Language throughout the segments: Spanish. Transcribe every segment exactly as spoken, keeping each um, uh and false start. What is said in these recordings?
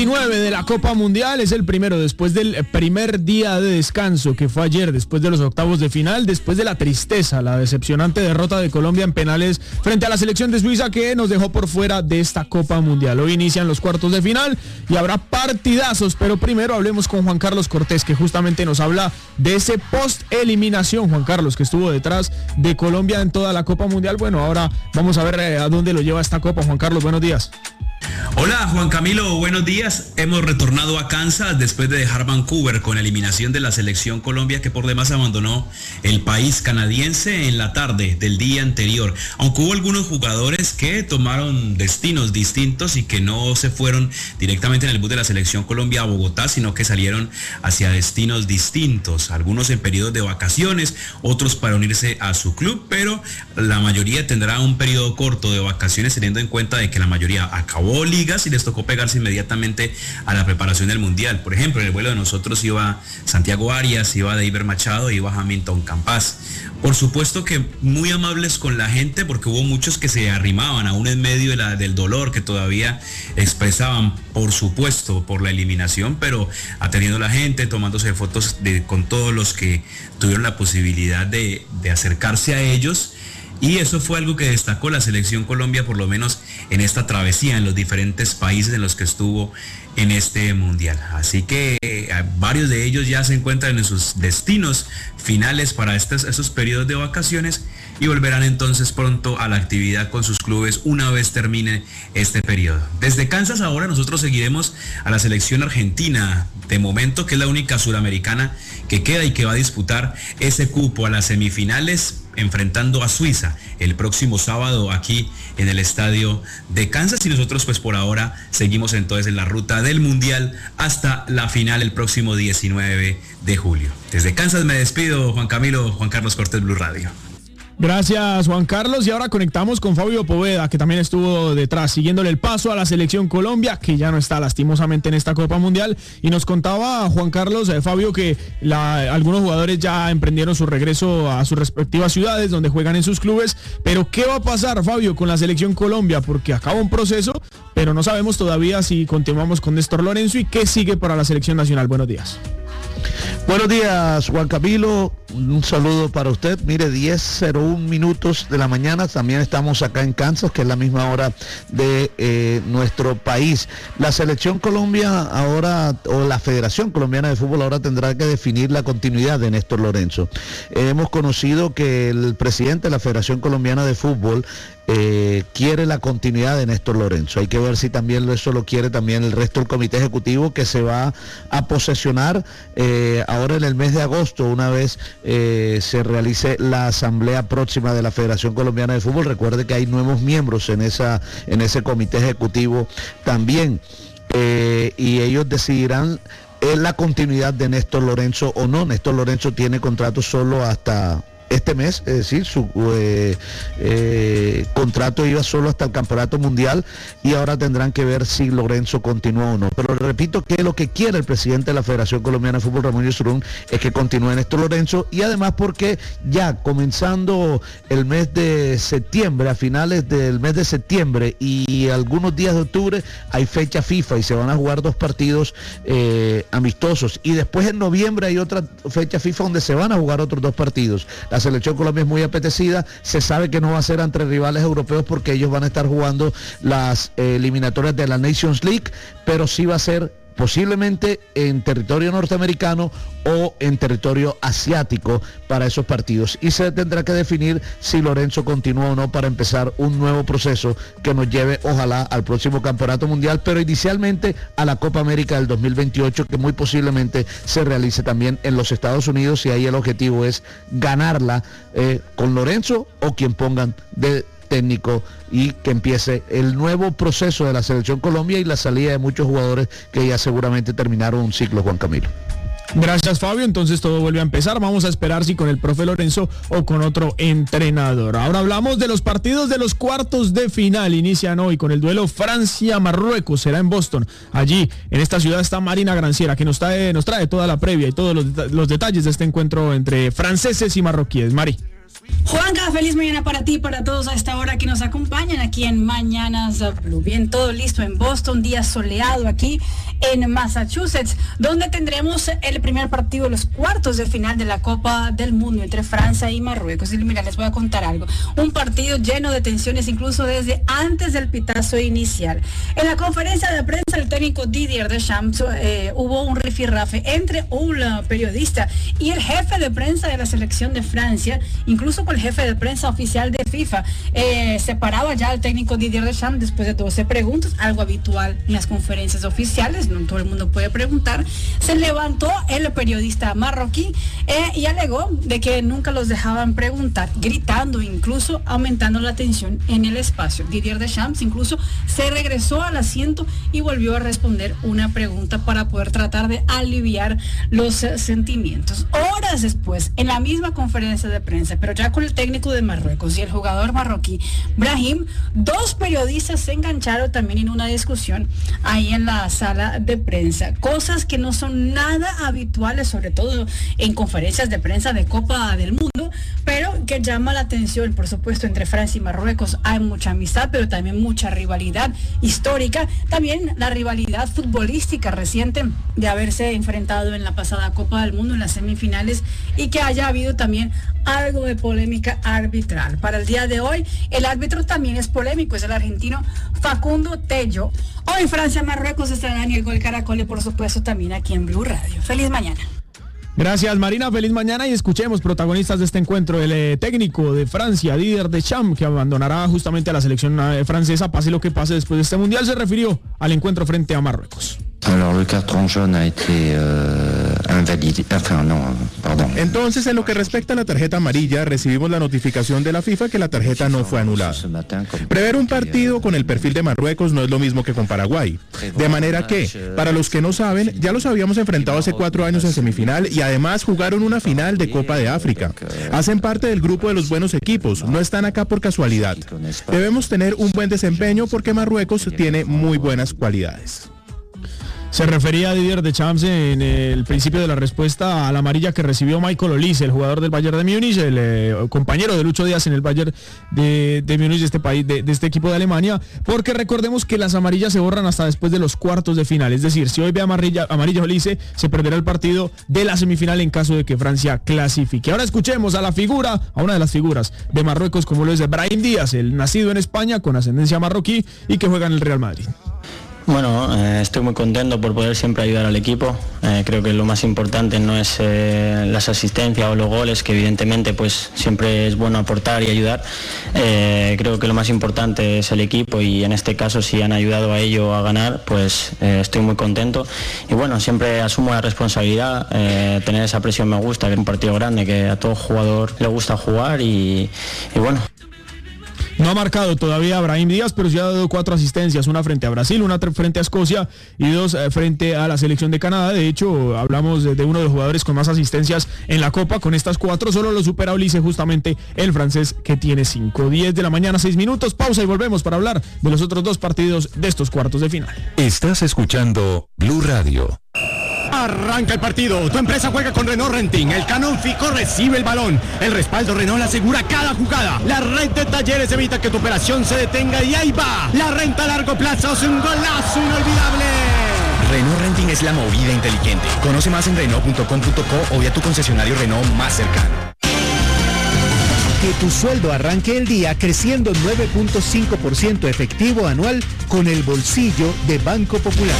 veintinueve de la Copa Mundial, es el primero después del primer día de descanso que fue ayer, después de los octavos de final, después de la tristeza, la decepcionante derrota de Colombia en penales frente a la selección de Suiza que nos dejó por fuera de esta Copa Mundial. Hoy inician los cuartos de final y habrá partidazos, pero primero hablemos con Juan Carlos Cortés, que justamente nos habla de ese post-eliminación, Juan Carlos, que estuvo detrás de Colombia en toda la Copa Mundial. Bueno, ahora vamos a ver eh, a dónde lo lleva esta Copa. Juan Carlos, buenos días. Hola Juan Camilo, buenos días. Hemos retornado a Kansas después de dejar Vancouver con eliminación de la selección Colombia, que por demás abandonó el país canadiense en la tarde del día anterior. Aunque hubo algunos jugadores que tomaron destinos distintos y que no se fueron directamente en el bus de la selección Colombia a Bogotá, sino que salieron hacia destinos distintos. Algunos en periodos de vacaciones, otros para unirse a su club, pero la mayoría tendrá un periodo corto de vacaciones, teniendo en cuenta de que la mayoría acabó ligas y les tocó pegarse inmediatamente a la preparación del Mundial. Por ejemplo, en el vuelo de nosotros iba Santiago Arias, iba Deiber Machado, iba Hamilton Campas. Por supuesto que muy amables con la gente, porque hubo muchos que se arrimaban aún en medio de la, del dolor que todavía expresaban, por supuesto, por la eliminación, pero atendiendo a la gente, tomándose fotos de, con todos los que tuvieron la posibilidad de, de acercarse a ellos. Y eso fue algo que destacó la selección Colombia, por lo menos en esta travesía, en los diferentes países en los que estuvo en este mundial. Así que eh, varios de ellos ya se encuentran en sus destinos finales para estos, esos periodos de vacaciones y volverán entonces pronto a la actividad con sus clubes una vez termine este periodo. Desde Kansas ahora nosotros seguiremos a la selección argentina, de momento, que es la única suramericana que queda y que va a disputar ese cupo a las semifinales, enfrentando a Suiza el próximo sábado aquí en el estadio de Kansas. Y nosotros pues por ahora seguimos entonces en la ruta del Mundial hasta la final el próximo diecinueve de julio. Desde Kansas me despido, Juan Camilo, Juan Carlos Cortés, Blue Radio. Gracias, Juan Carlos, y ahora conectamos con Fabio Poveda, que también estuvo detrás, siguiéndole el paso a la selección Colombia, que ya no está lastimosamente en esta Copa Mundial, y nos contaba Juan Carlos, eh, Fabio, que la, algunos jugadores ya emprendieron su regreso a sus respectivas ciudades, donde juegan en sus clubes, pero ¿qué va a pasar, Fabio, con la selección Colombia? Porque acaba un proceso, pero no sabemos todavía si continuamos con Néstor Lorenzo y qué sigue para la selección nacional. Buenos días. Buenos días, Juan Camilo, un saludo para usted. Mire, diez cero uno minutos de la mañana, también estamos acá en Kansas, que es la misma hora de eh, nuestro país. La selección Colombia ahora, o la Federación Colombiana de Fútbol ahora tendrá que definir la continuidad de Néstor Lorenzo. Eh, hemos conocido que el presidente de la Federación Colombiana de Fútbol Eh, quiere la continuidad de Néstor Lorenzo. Hay que ver si también eso lo quiere también el resto del comité ejecutivo, que se va a posesionar eh, ahora en el mes de agosto, una vez eh, se realice la asamblea próxima de la Federación Colombiana de Fútbol. Recuerde que hay nuevos miembros en esa en ese comité ejecutivo también, eh, y ellos decidirán eh, la continuidad de Néstor Lorenzo o no. Néstor Lorenzo tiene contrato solo hasta este mes, es decir, su eh, eh, contrato iba solo hasta el Campeonato Mundial, y ahora tendrán que ver si Lorenzo continúa o no. Pero repito que lo que quiere el presidente de la Federación Colombiana de Fútbol, Ramón Yesurún, es que continúe Néstor Lorenzo, y además porque ya comenzando el mes de septiembre, a finales del mes de septiembre y algunos días de octubre, hay fecha FIFA y se van a jugar dos partidos eh, amistosos, y después en noviembre hay otra fecha FIFA donde se van a jugar otros dos partidos. La selección Colombia es muy apetecida, se sabe que no va a ser entre rivales europeos porque ellos van a estar jugando las eh, eliminatorias de la Nations League, pero sí va a ser posiblemente en territorio norteamericano o en territorio asiático para esos partidos, y se tendrá que definir si Lorenzo continúa o no para empezar un nuevo proceso que nos lleve ojalá al próximo Campeonato Mundial, pero inicialmente a la Copa América del dos mil veintiocho, que muy posiblemente se realice también en los Estados Unidos, y ahí el objetivo es ganarla eh, con Lorenzo o quien pongan de técnico, y que empiece el nuevo proceso de la selección Colombia y la salida de muchos jugadores que ya seguramente terminaron un ciclo, Juan Camilo. Gracias, Fabio. Entonces todo vuelve a empezar. Vamos a esperar si con el profe Lorenzo o con otro entrenador. Ahora hablamos de los partidos de los cuartos de final. Inician hoy con el duelo Francia-Marruecos. Será en Boston. Allí, en esta ciudad, está Marina Granciera, que nos trae, nos trae toda la previa y todos los, los detalles de este encuentro entre franceses y marroquíes. Mari. Juanca, feliz mañana para ti y para todos a esta hora que nos acompañan aquí en Mañanas Blue. Bien, todo listo en Boston, día soleado aquí en Massachusetts, donde tendremos el primer partido de los cuartos de final de la Copa del Mundo entre Francia y Marruecos. Y mira, les voy a contar algo. Un partido lleno de tensiones, incluso desde antes del pitazo inicial. En la conferencia de prensa, el técnico Didier Deschamps eh, hubo un rifirrafe entre un periodista y el jefe de prensa de la selección de Francia, incluso con el jefe de prensa oficial de FIFA. Eh, se paraba ya el técnico Didier Deschamps después de doce preguntas, algo habitual en las conferencias oficiales, no todo el mundo puede preguntar. Se levantó el periodista marroquí eh, y alegó de que nunca los dejaban preguntar, gritando, incluso aumentando la tensión en el espacio. Didier Deschamps incluso se regresó al asiento y volvió a responder una pregunta para poder tratar de aliviar los eh, sentimientos. Horas después, en la misma conferencia de prensa, pero ya con el técnico de Marruecos y el jugador marroquí Brahim, dos periodistas se engancharon también en una discusión ahí en la sala de prensa, cosas que no son nada habituales, sobre todo en conferencias de prensa de Copa del Mundo, pero que llama la atención. Por supuesto, entre Francia y Marruecos hay mucha amistad, pero también mucha rivalidad histórica, también la rivalidad futbolística reciente de haberse enfrentado en la pasada Copa del Mundo en las semifinales, y que haya habido también algo de polémica arbitral. Para el día de hoy, el árbitro también es polémico, es el argentino Facundo Tello. Hoy Francia-Marruecos estará en el Gol Caracol y por supuesto también aquí en Blue Radio. Feliz mañana. Gracias, Marina, feliz mañana, y escuchemos protagonistas de este encuentro, el eh, técnico de Francia, Didier Deschamps, que abandonará justamente a la selección eh, francesa, pase lo que pase después de este mundial. Se refirió al encuentro frente a Marruecos. Alors, le carton jaune a été euh, invalidé. Enfin, no, pardon. Entonces, en lo que respecta a la tarjeta amarilla, recibimos la notificación de la FIFA que la tarjeta no fue anulada. Prever un partido con el perfil de Marruecos no es lo mismo que con Paraguay. De manera que, para los que no saben, ya los habíamos enfrentado hace cuatro años en semifinal y además jugaron una final de Copa de África. Hacen parte del grupo de los buenos equipos, no están acá por casualidad. Debemos tener un buen desempeño porque Marruecos tiene muy buenas cualidades. Se refería a Didier Deschamps en el principio de la respuesta a la amarilla que recibió Michael Olise, el jugador del Bayern de Múnich, el eh, compañero de Lucho Díaz en el Bayern de, de Múnich, de este país, de, de este equipo de Alemania, porque recordemos que las amarillas se borran hasta después de los cuartos de final. Es decir, si hoy ve amarilla, amarilla Olise, se perderá el partido de la semifinal en caso de que Francia clasifique. Ahora escuchemos a la figura, a una de las figuras de Marruecos, como lo es Brahim Díaz, el nacido en España con ascendencia marroquí y que juega en el Real Madrid. Bueno, eh, estoy muy contento por poder siempre ayudar al equipo. Eh, creo que lo más importante no es eh, las asistencias o los goles, que evidentemente pues siempre es bueno aportar y ayudar. Eh, creo que lo más importante es el equipo, y en este caso, si han ayudado a ello a ganar, pues eh, estoy muy contento. Y bueno, siempre asumo la responsabilidad. Eh, tener esa presión me gusta, que es un partido grande, que a todo jugador le gusta jugar, y, y bueno. No ha marcado todavía Brahim Díaz, pero sí ha dado cuatro asistencias, una frente a Brasil, una frente a Escocia y dos frente a la selección de Canadá. De hecho, hablamos de, de uno de los jugadores con más asistencias en la Copa. Con estas cuatro solo lo supera Olise, justamente el francés, que tiene cinco. diez de la mañana, seis minutos, pausa y volvemos para hablar de los otros dos partidos de estos cuartos de final. Estás escuchando Blue Radio. Arranca el partido, tu empresa juega con Renault Renting, el Canon Fico recibe el balón, el respaldo Renault asegura cada jugada, la red de talleres evita que tu operación se detenga y ahí va, la renta a largo plazo es un golazo inolvidable. Renault Renting es la movida inteligente, conoce más en Renault punto com punto co o vía tu concesionario Renault más cercano. Que tu sueldo arranque el día creciendo nueve punto cinco por ciento efectivo anual con el bolsillo de Banco Popular.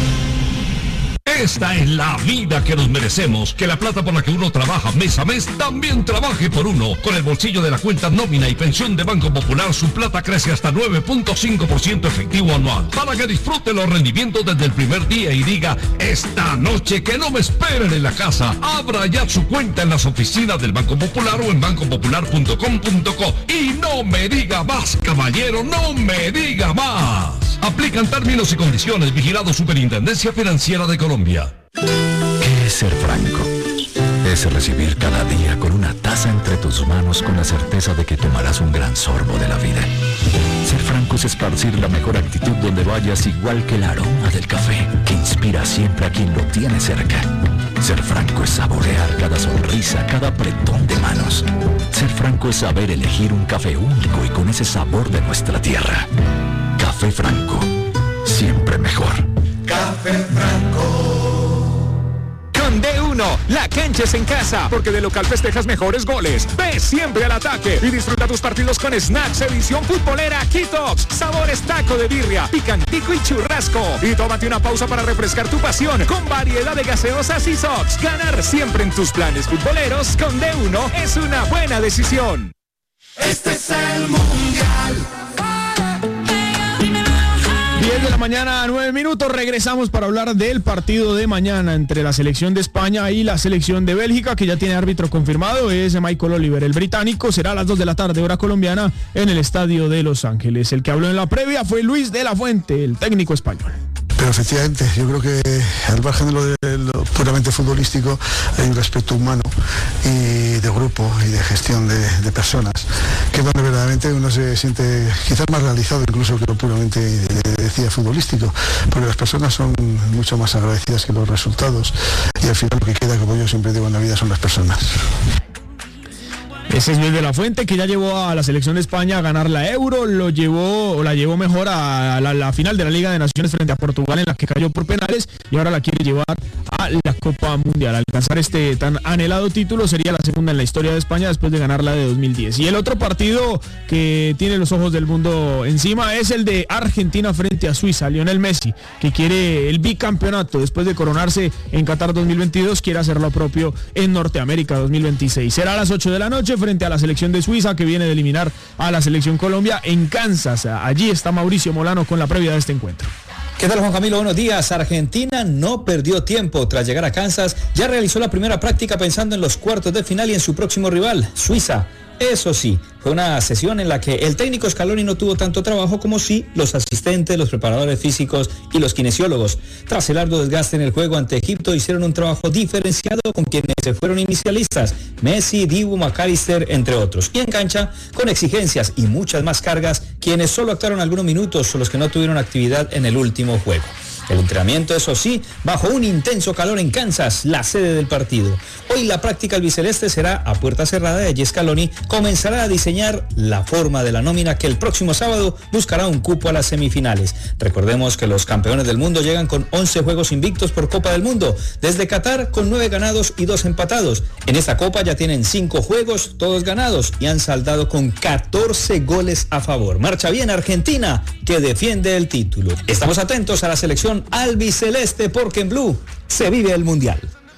Esta es la vida que nos merecemos, que la plata por la que uno trabaja mes a mes también trabaje por uno. Con el bolsillo de la cuenta nómina y pensión de Banco Popular, su plata crece hasta nueve punto cinco por ciento efectivo anual, para que disfrute los rendimientos desde el primer día y diga, esta noche que no me esperen en la casa. Abra ya su cuenta en las oficinas del Banco Popular o en banco popular punto com punto co. Y no me diga más, caballero, no me diga más. Aplican términos y condiciones. Vigilado Superintendencia Financiera de Colombia. ¿Qué es ser franco? Es recibir cada día con una taza entre tus manos con la certeza de que tomarás un gran sorbo de la vida. Ser franco es esparcir la mejor actitud donde vayas, igual que el aroma del café que inspira siempre a quien lo tiene cerca. Ser franco es saborear cada sonrisa, cada apretón de manos. Ser franco es saber elegir un café único y con ese sabor de nuestra tierra. Café Franco, siempre mejor. Café Con D uno, la cancha es en casa, porque de local festejas mejores goles. Ve siempre al ataque y disfruta tus partidos con Snacks edición futbolera Kitox. Sabores taco de birria, picantico y churrasco. Y tómate una pausa para refrescar tu pasión con variedad de gaseosas y sox. Ganar siempre en tus planes futboleros con D uno es una buena decisión. Este es el Mundial. diez de la mañana, nueve minutos, regresamos para hablar del partido de mañana entre la selección de España y la selección de Bélgica, que ya tiene árbitro confirmado, es Michael Oliver, el británico. Será a las dos de la tarde, hora colombiana, en el estadio de Los Ángeles. El que habló en la previa fue Luis de la Fuente, el técnico español. Pero efectivamente, yo creo que al margen de lo, de lo puramente futbolístico hay un aspecto humano y de grupo y de gestión de, de personas, que es donde verdaderamente uno se siente quizás más realizado incluso que lo puramente decía futbolístico, porque las personas son mucho más agradecidas que los resultados y al final lo que queda, como yo siempre digo en la vida, son las personas. Ese es Luis de la Fuente, que ya llevó a la selección de España a ganar la Euro, lo llevó, o la llevó mejor a la, la final de la Liga de Naciones frente a Portugal, en la que cayó por penales, y ahora la quiere llevar a la Copa Mundial. Alcanzar este tan anhelado título sería la segunda en la historia de España después de ganar la de dos mil diez. Y el otro partido que tiene los ojos del mundo encima es el de Argentina frente a Suiza. Lionel Messi, que quiere el bicampeonato después de coronarse en Qatar dos mil veintidós, quiere hacer lo propio en Norteamérica dos mil veintiséis. Será a las ocho de la noche frente a la selección de Suiza, que viene de eliminar a la selección Colombia en Kansas. Allí está Mauricio Molano con la previa de este encuentro. ¿Qué tal, Juan Camilo? Buenos días. Argentina no perdió tiempo. Tras llegar a Kansas, ya realizó la primera práctica pensando en los cuartos de final y en su próximo rival, Suiza. Eso sí, fue una sesión en la que el técnico Scaloni no tuvo tanto trabajo como sí los asistentes, los preparadores físicos y los kinesiólogos. Tras el arduo desgaste en el juego ante Egipto, hicieron un trabajo diferenciado con quienes se fueron inicialistas, Messi, Dibu, McAllister, entre otros. Y en cancha, con exigencias y muchas más cargas, quienes solo actuaron algunos minutos son los que no tuvieron actividad en el último juego. El entrenamiento, eso sí, bajo un intenso calor en Kansas, la sede del partido. Hoy la práctica albiceleste será a puerta cerrada y allí Scaloni comenzará a diseñar la forma de la nómina que el próximo sábado buscará un cupo a las semifinales. Recordemos que los campeones del mundo llegan con once juegos invictos por Copa del Mundo, desde Qatar con nueve ganados y dos empatados. En esta Copa ya tienen cinco juegos, todos ganados, y han saldado con catorce goles a favor. Marcha bien Argentina, que defiende el título. Estamos atentos a la selección albiceleste, porque en Blue se vive el Mundial.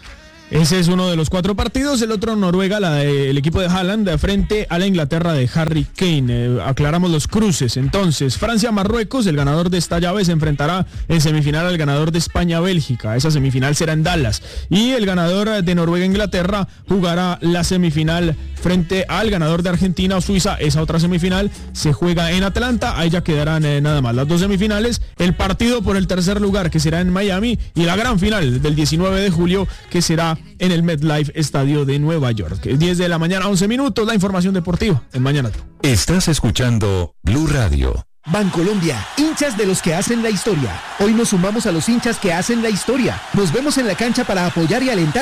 Ese es uno de los cuatro partidos. El otro, Noruega, la de, el equipo de Haaland, de frente a la Inglaterra de Harry Kane. Eh, aclaramos los cruces. Entonces, Francia-Marruecos, el ganador de esta llave se enfrentará en semifinal al ganador de España-Bélgica. Esa semifinal será en Dallas. Y el ganador de Noruega-Inglaterra jugará la semifinal frente al ganador de Argentina o Suiza. Esa otra semifinal se juega en Atlanta. Ahí ya quedarán eh, nada más las dos semifinales. El partido por el tercer lugar, que será en Miami, y la gran final del diecinueve de julio, que será en el MetLife Estadio de Nueva York. diez de la mañana, once minutos, la información deportiva en Mañana Blue. Estás escuchando Blue Radio. Bancolombia, hinchas de los que hacen la historia. Hoy nos sumamos a los hinchas que hacen la historia. Nos vemos en la cancha para apoyar y alentar